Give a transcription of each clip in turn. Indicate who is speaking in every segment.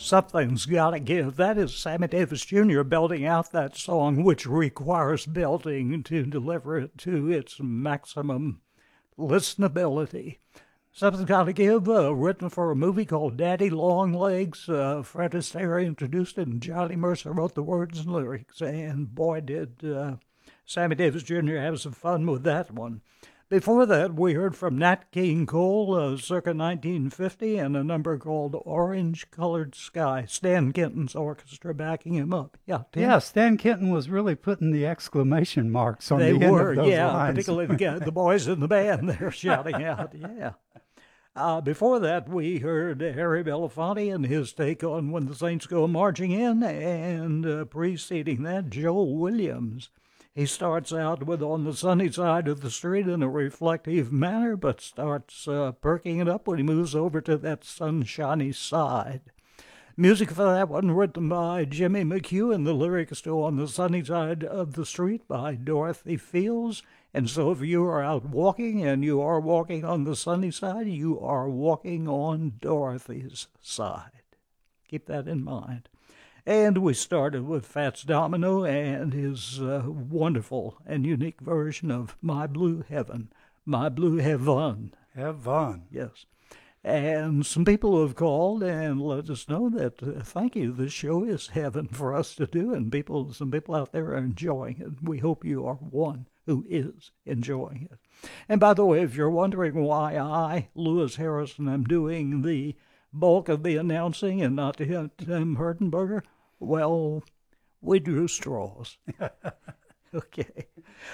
Speaker 1: Something's Gotta Give. That is Sammy Davis Jr. belting out that song, which requires belting to deliver it to its maximum listenability. Something's Gotta Give, written for a movie called Daddy Longlegs. Fred Astaire introduced it, and Johnny Mercer wrote the words and lyrics. And boy, did Sammy Davis Jr. have some fun with that one. Before that, we heard from Nat King Cole, circa 1950, and a number called Orange Colored Sky. Stan Kenton's orchestra backing him up. Yeah, Tim?
Speaker 2: Yeah, Stan Kenton was really putting the exclamation marks on the end of those lines.
Speaker 1: Particularly the boys in the band there shouting out, yeah. Before that, we heard Harry Belafonte and his take on When the Saints Go Marching In, and preceding that, Joe Williams. He starts out with On the Sunny Side of the Street in a reflective manner, but starts perking it up when he moves over to that sunshiny side. Music for that one written by Jimmy McHugh, and the lyrics to On the Sunny Side of the Street by Dorothy Fields. And so if you are out walking and you are walking on the sunny side, you are walking on Dorothy's side. Keep that in mind. And we started with Fats Domino and his wonderful and unique version of My Blue Heaven. My Blue Heaven.
Speaker 2: Heaven.
Speaker 1: Yes. And some people have called and let us know that, thank you, this show is heaven for us to do, and some people out there are enjoying it. We hope you are one who is enjoying it. And by the way, if you're wondering why I, Lewis Harrison, am doing the bulk of the announcing and not Tim Herdenberger, well, we drew straws. Okay.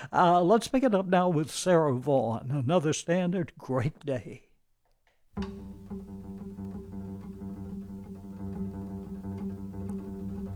Speaker 1: Let's pick it up now with Sarah Vaughan, another standard, Great Day.